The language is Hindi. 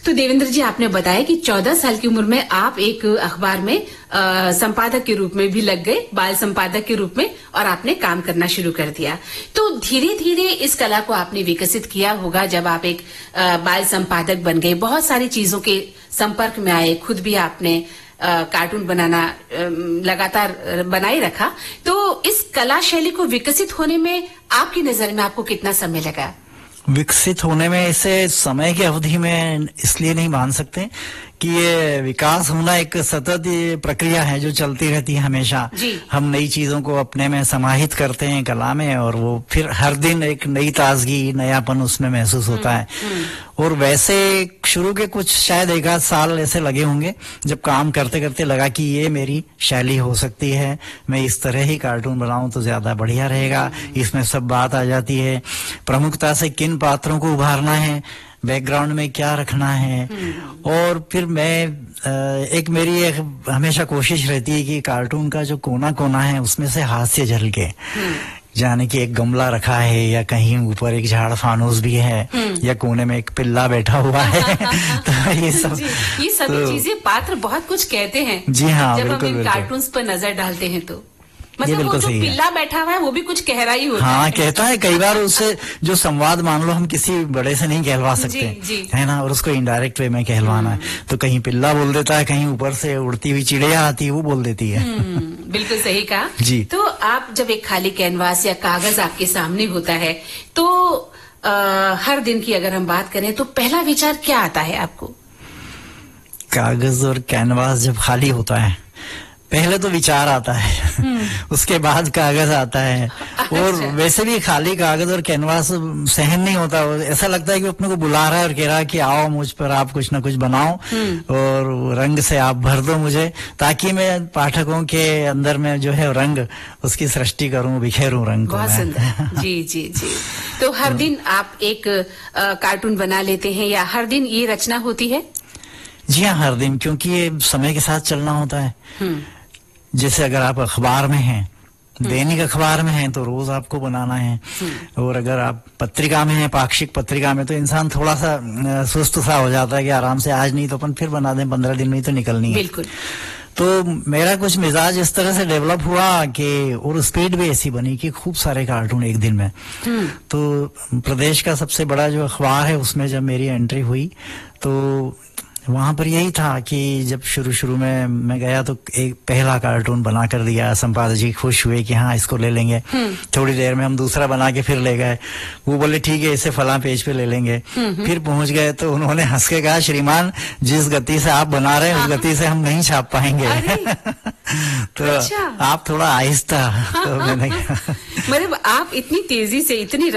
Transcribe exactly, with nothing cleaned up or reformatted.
तो देवेंद्र जी, आपने बताया कि चौदह साल की उम्र में आप एक अखबार में आ, संपादक के रूप में भी लग गए, बाल संपादक के रूप में, और आपने काम करना शुरू कर दिया। तो धीरे धीरे इस कला को आपने विकसित किया होगा। जब आप एक आ, बाल संपादक बन गए, बहुत सारी चीजों के संपर्क में आए, खुद भी आपने आ, कार्टून बनाना लगातार बनाए रखा। तो इस कला शैली को विकसित होने में आपकी नजर में आपको कितना समय लगा? विकसित होने में इसे समय की अवधि में इसलिए नहीं मान सकते कि ये विकास होना एक सतत प्रक्रिया है जो चलती रहती है हमेशा। हम नई चीजों को अपने में समाहित करते हैं कला में, और वो फिर हर दिन एक नई ताजगी, नयापन उसमें महसूस होता है। और वैसे शुरू के कुछ शायद एक आध साल ऐसे लगे होंगे जब काम करते करते लगा कि ये मेरी शैली हो सकती है, मैं इस तरह ही कार्टून बनाऊं तो ज्यादा बढ़िया रहेगा। इसमें सब बात आ जाती है, प्रमुखता से किन पात्रों को उभारना है, बैकग्राउंड में क्या रखना है। और फिर मैं एक मेरी एक हमेशा कोशिश रहती है कि कार्टून का जो कोना कोना है उसमें से हास्य झलके, जाने कि एक गमला रखा है या कहीं ऊपर एक झाड़ फानूस भी है या कोने में एक पिल्ला बैठा हुआ है। तो ये सब ये सभी तो, चीजें पात्र बहुत कुछ कहते हैं। जी हाँ, जब बिल्कुल, हम इन कार्टून्स पर नजर डालते हैं तो मतलब वो जो पिल्ला बैठा हुआ है वो भी कुछ कह रहा ही होता हाँ, है। कहता है कई बार उससे जो संवाद मान लो हम किसी बड़े से नहीं कहलवा सकते, जी, जी। है ना, और उसको इनडायरेक्ट वे में कहलवाना है तो कहीं पिल्ला बोल देता है, कहीं ऊपर से उड़ती हुई चिड़िया आती है वो बोल देती है। बिल्कुल सही कहा जी। तो आप जब एक खाली कैनवास या कागज आपके सामने होता है तो आ, हर दिन की अगर हम बात करें तो पहला विचार क्या आता है आपको? कागज और कैनवास जब खाली होता है पहले तो विचार आता है, उसके बाद कागज आता है। और अच्छा। वैसे भी खाली कागज और कैनवास सहन नहीं होता, ऐसा लगता है कि अपने को बुला रहा है और कह रहा है कि आओ मुझ पर आप कुछ ना कुछ बनाओ और रंग से आप भर दो मुझे, ताकि मैं पाठकों के अंदर में जो है रंग उसकी सृष्टि करूं, बिखेरूं रंग को। बहुत सुंदर। जी जी जी। तो हर दिन आप एक आ, कार्टून बना लेते हैं या हर दिन ये रचना होती है? जी हाँ, हर दिन, क्योंकि ये समय के साथ चलना होता है। जैसे अगर आप अखबार में हैं, दैनिक अखबार में हैं तो रोज आपको बनाना है, और अगर आप पत्रिका में हैं, पाक्षिक पत्रिका में, तो इंसान थोड़ा सा सुस्त सा हो जाता है कि आराम से आज नहीं तो अपन फिर बना दें, पंद्रह दिन में ही तो निकलनी है। बिल्कुल। तो मेरा कुछ मिजाज इस तरह से डेवलप हुआ कि, और स्पीड भी ऐसी बनी कि खूब सारे कार्टून एक दिन में। तो प्रदेश का सबसे बड़ा जो अखबार है उसमें जब मेरी एंट्री हुई तो वहां पर यही था कि जब शुरू शुरू में मैं गया तो एक पहला कार्टून बना कर दिया, संपादक जी खुश हुए कि हाँ इसको ले लेंगे। थोड़ी देर में हम दूसरा बना के फिर ले गए, वो बोले ठीक है इसे फला पेज पे ले लेंगे। फिर पहुंच गए तो उन्होंने हंस के कहा, श्रीमान जिस गति से आप बना रहे हैं उस गति से हम नहीं छाप पाएंगे। तो अच्छा। आप थोड़ा आहिस्ता। तो मैंने मतलब आप इतनी तेजी से, इतनी